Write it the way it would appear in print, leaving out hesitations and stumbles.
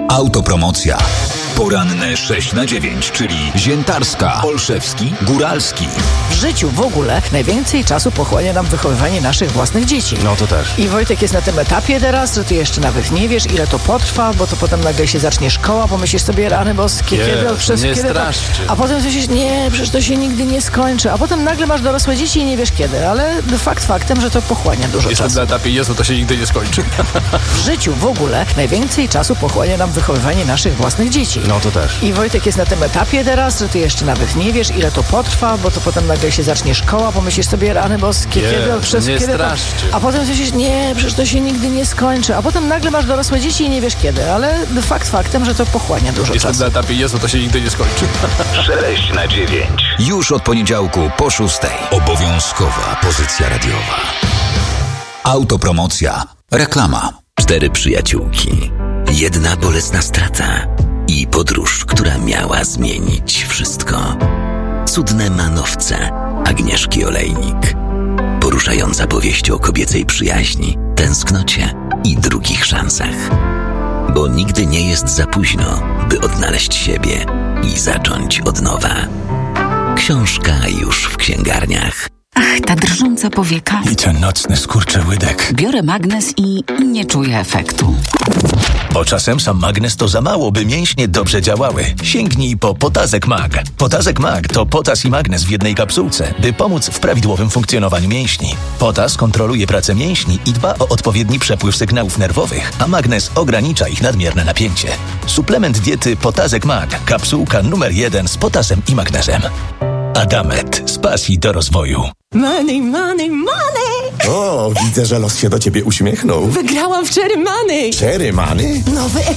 Autopromocja. Poranne 6 na 9, czyli Ziętarska, Olszewski, Góralski. W życiu w ogóle najwięcej czasu pochłania nam wychowywanie naszych własnych dzieci. No to też. I Wojtek jest na tym etapie teraz, że ty jeszcze nawet nie wiesz, ile to potrwa, bo to potem nagle się zacznie szkoła, pomyślisz sobie, rany boskie, nie straszcie. A potem myślisz, nie, przecież to się nigdy nie skończy. A potem nagle masz dorosłe dzieci i nie wiesz kiedy, ale fakt faktem, że to pochłania dużo Jestem czasu. na etapie, Jezu, to się nigdy nie skończy. W życiu w ogóle najwięcej czasu pochłania nam wychowywanie naszych własnych dzieci. No to też. I Wojtek jest na tym etapie teraz, że ty jeszcze nawet nie wiesz, ile to potrwa, bo to potem nagle się zacznie szkoła, pomyślisz sobie, rany boskie, nie straszcie. A potem myślisz, nie, przecież to się nigdy nie skończy. A potem nagle masz dorosłe dzieci i nie wiesz kiedy, ale fakt faktem, że to pochłania dużo Jestem czasu. na etapie, Jezu, to się nigdy nie skończy. 6 na 9. Już od poniedziałku po 6. Obowiązkowa pozycja radiowa. Autopromocja. Reklama. 4 przyjaciółki. Jedna bolesna strata i podróż, która miała zmienić wszystko. Cudne manowce Agnieszki Olejnik. Poruszająca powieść o kobiecej przyjaźni, tęsknocie i drugich szansach. Bo nigdy nie jest za późno, by odnaleźć siebie i zacząć od nowa. Książka już w księgarniach. Ach, ta drżąca powieka. I ten nocny skurczyłydek. Biorę magnes i nie czuję efektu. Bo czasem sam magnes to za mało, by mięśnie dobrze działały. Sięgnij po Potazek Mag. Potazek Mag to potas i magnes w jednej kapsułce, by pomóc w prawidłowym funkcjonowaniu mięśni. Potas kontroluje pracę mięśni i dba o odpowiedni przepływ sygnałów nerwowych, a magnes ogranicza ich nadmierne napięcie. Suplement diety Potazek Mag. Kapsułka numer 1 z potasem i magnezem. Adamet. Z pasji do rozwoju. Money, money, money! O, widzę, że los się do ciebie uśmiechnął. Wygrałam w Cherry Money! Cherry Money? Nowy